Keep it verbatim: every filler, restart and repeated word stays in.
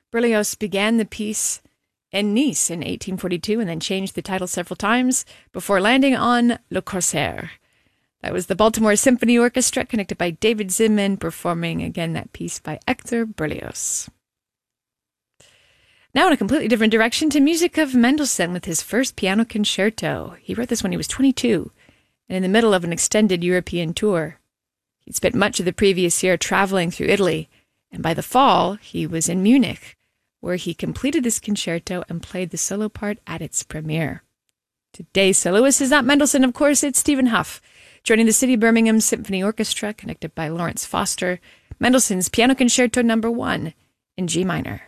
Berlioz began the piece in Nice in eighteen forty-two and then changed the title several times before landing on Le Corsaire. That was the Baltimore Symphony Orchestra, conducted by David Zinman, performing again that piece by Hector Berlioz. Now in a completely different direction to music of Mendelssohn with his first piano concerto. He wrote this when he was twenty-two and in the middle of an extended European tour. He'd spent much of the previous year traveling through Italy, and by the fall he was in Munich, where he completed this concerto and played the solo part at its premiere. Today's soloist is not Mendelssohn, of course, it's Stephen Hough, joining the City Birmingham Symphony Orchestra, conducted by Lawrence Foster, Mendelssohn's Piano Concerto Number One in G minor.